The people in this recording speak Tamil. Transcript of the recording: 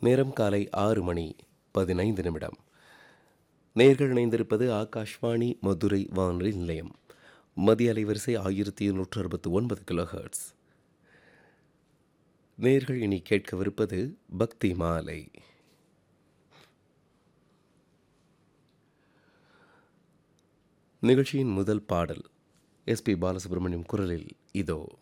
நேரம் காலை 6:15. நேர்கள் இணைந்திருப்பது ஆகாஷ்வாணி மதுரை வானொலி நிலையம். மத்திய அலைவரிசை 1269 கிலோஹெர்ட்ஸ். நேர்கள் இனி கேட்கவிருப்பது பக்தி மாலை. நிகழ்ச்சியின் முதல் பாடல் எஸ்பி பாலசுப்ரமணியம் குரலில் இதோ.